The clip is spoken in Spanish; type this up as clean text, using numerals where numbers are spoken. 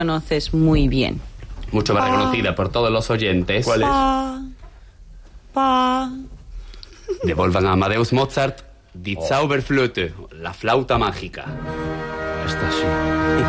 Conoces muy bien. Mucho más reconocida por todos los oyentes. ¿Cuál es? Pa. Devolvan a Amadeus Mozart Die Zauberflöte, la flauta mágica. Esta sí.